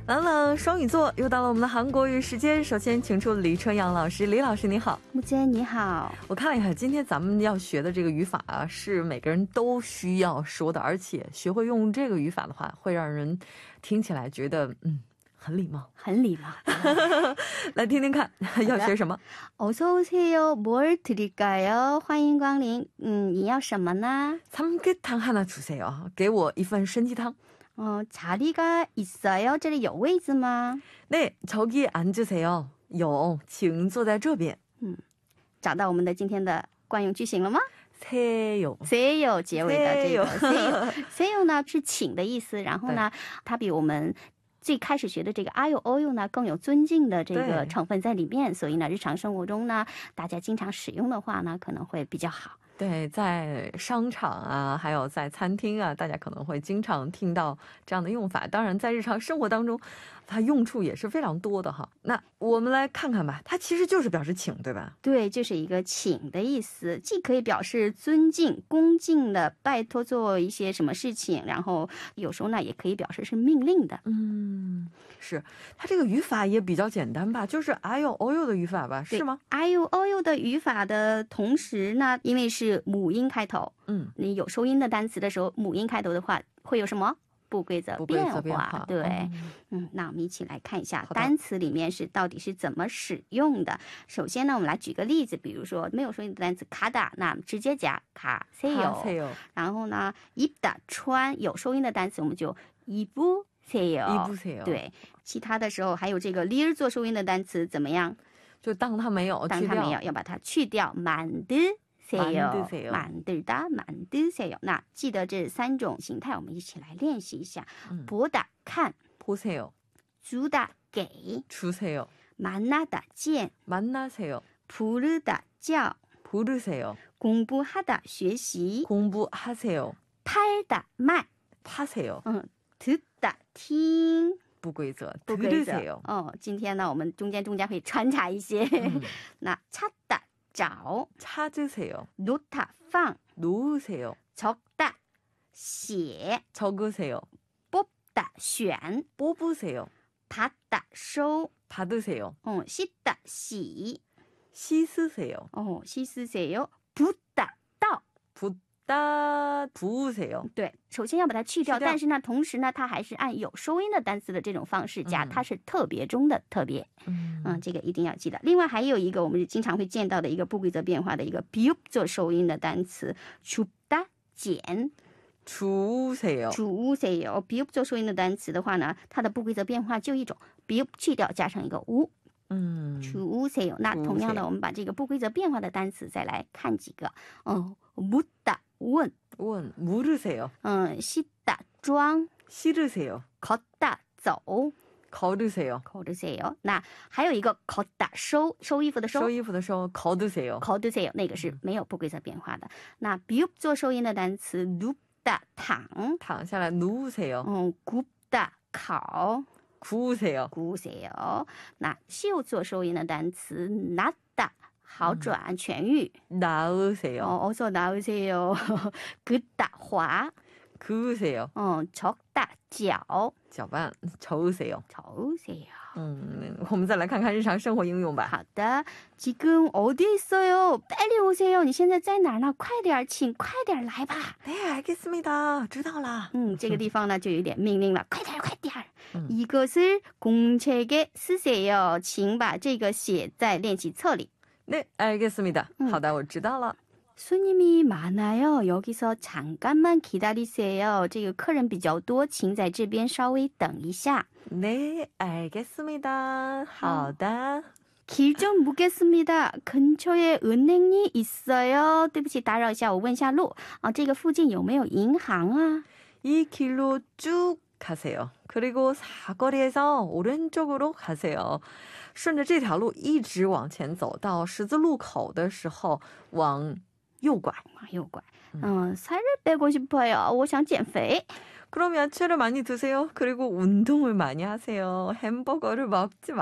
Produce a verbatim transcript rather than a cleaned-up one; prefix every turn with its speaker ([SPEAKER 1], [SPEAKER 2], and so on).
[SPEAKER 1] 朗朗双语座又到了我们的韩国语时间，首先请出李春阳老师。李老师你好。
[SPEAKER 2] 木姐你好。
[SPEAKER 1] 我看了一下今天咱们要学的这个语法啊，是每个人都需要说的，而且学会用这个语法的话会让人听起来觉得嗯很礼貌，
[SPEAKER 2] 很礼貌。
[SPEAKER 1] 来听听看要学什么。
[SPEAKER 2] 어서 오세요. 뭘 드릴까요? 欢迎光临。嗯，你要什么呢？
[SPEAKER 1] 삼계탕 하나 주세요. 给我一份参鸡汤。
[SPEAKER 2] 어, 자리가 있어요? 这里有位子吗？
[SPEAKER 1] 네, 저기 앉으세요. 有，请坐在这边。
[SPEAKER 2] 嗯，找到我们的今天的惯用句型了吗？
[SPEAKER 1] 세요
[SPEAKER 2] 세요结尾的这个 세요 세요呢是请的意思，然后呢它比我们最开始学的这个아유 어유呢更有尊敬的这个成分在里面，所以呢日常生活中呢大家经常使用的话呢可能会比较好。
[SPEAKER 1] 对，在商场啊，还有在餐厅啊，大家可能会经常听到这样的用法。当然在日常生活当中它用处也是非常多的哈。那我们来看看吧，它其实就是表示请，对吧？
[SPEAKER 2] 对，就是一个请的意思，既可以表示尊敬恭敬的拜托做一些什么事情，然后有时候呢也可以表示是命令的。
[SPEAKER 1] 嗯，是，它这个语法也比较简单吧，就是아유 어유的语法吧，是吗？
[SPEAKER 2] 아유 어유的语法的同时呢，因为是母音开头，
[SPEAKER 1] 嗯，
[SPEAKER 2] 你有收音的单词的时候母音开头的话会有什么不规则变化？对，嗯，那我们一起来看一下单词里面是到底是怎么使用的。首先呢我们来举个例子，比如说没有收音的单词가다，那直接加가세요。然后呢입다穿有收音的单词我们就입으세요。对，其他的时候还有这个리을做收音的单词怎么样？
[SPEAKER 1] 就当它没有，
[SPEAKER 2] 当它没有要把它去掉，만드세요， 만들다 만드세요。 那记得这三种形态我们一起来练习一下。보다看
[SPEAKER 1] 보세요，
[SPEAKER 2] 주다给
[SPEAKER 1] 주세요，
[SPEAKER 2] 만나다见
[SPEAKER 1] 만나세요，
[SPEAKER 2] 부르다叫
[SPEAKER 1] 부르세요，
[SPEAKER 2] 공부하다学习
[SPEAKER 1] 공부하세요，
[SPEAKER 2] 팔다卖
[SPEAKER 1] 파세요，
[SPEAKER 2] 嗯，듣다听
[SPEAKER 1] 不规则，
[SPEAKER 2] 不规则哦。今天呢我们中间中间会穿插一些。那찾다找
[SPEAKER 1] 찾으세요，
[SPEAKER 2] 놓다放
[SPEAKER 1] 놓으세요，
[SPEAKER 2] 적다写
[SPEAKER 1] 적으세요，
[SPEAKER 2] 뽑다选
[SPEAKER 1] 뽑으세요，
[SPEAKER 2] 받다收
[SPEAKER 1] 받으세요，
[SPEAKER 2] 어, 씻다洗
[SPEAKER 1] 씻으세요，
[SPEAKER 2] 어, 씻으세요 붓다倒
[SPEAKER 1] 붓다 부으세요。
[SPEAKER 2] 对，首先要把它去掉，但是呢同时呢它还是按有收音的单词的这种方式加，它是特别中的特别。嗯，这个一定要记得。另外还有一个我们经常会见到的一个不规则变化的一个 비읍做收音的单词 줍다剪
[SPEAKER 1] 주우세요，
[SPEAKER 2] 주우세요。 비읍做收音的单词的话呢它的不规则变化就一种， 비읍去掉加上一个우，
[SPEAKER 1] 嗯，
[SPEAKER 2] 주우세요。 那同样的我们把这个不规则变化的单词再来看几个。嗯，묻다问
[SPEAKER 1] 问 물으세요，
[SPEAKER 2] 嗯，씻다装
[SPEAKER 1] 실으세요，
[SPEAKER 2] 걷다走
[SPEAKER 1] 걸으세요，
[SPEAKER 2] 걸으세요。 那还有一个 걷다收收衣服的收，
[SPEAKER 1] 收衣服的收 걸으세요，
[SPEAKER 2] 걸으세요那个是没有不规则变化的。那 비읍做收音的单词 눕다躺
[SPEAKER 1] 躺下来 누우세요，
[SPEAKER 2] 嗯，굽다烤
[SPEAKER 1] 구우세요，
[SPEAKER 2] 구우세요。 那시옷做收音的单词 낫다好转痊愈
[SPEAKER 1] 나으세요，
[SPEAKER 2] 어, 어서 나으세요。 긋다滑
[SPEAKER 1] 그으세요，
[SPEAKER 2] 어, 적다搅
[SPEAKER 1] 搅拌 저으세요，
[SPEAKER 2] 저으세요。
[SPEAKER 1] 嗯，我们再来看看日常生活应用吧。
[SPEAKER 2] 好的，지금 어디에 있어요? 빨리 오세요. 你现在在哪儿呢？快点，请快点来吧。
[SPEAKER 1] 네, 알겠습니다. 知道了。
[SPEAKER 2] 嗯，这个地方呢就有点命令了，快点快点。 이것을 공책에 쓰세요. 请把这个写在练习册里。
[SPEAKER 1] 네, 알겠습니다. 好的，我知道了。
[SPEAKER 2] 손님이 많아요. 여기서 잠깐만 기다리세요. 这个客人比较多，请在这边稍微等一下。
[SPEAKER 1] 네, 알겠습니다. 好的。
[SPEAKER 2] 길 좀 묻겠습니다. 근처에 은행이 있어요. 对不起，打扰一下，我问一下路啊，这个附近有没有银行啊？
[SPEAKER 1] 이 길로 쭉 가세요. 그리고 사거리에서 오른쪽으로 가세요. 顺着这条路一直往前走，到十字路口的时候往右拐。
[SPEAKER 2] 往右拐。嗯，살을 빼고 싶어요. 我想减肥。
[SPEAKER 1] 그럼 야채를 많이 드세요. 그리고 운동을 많이 하세요. 햄버거를 먹지 마.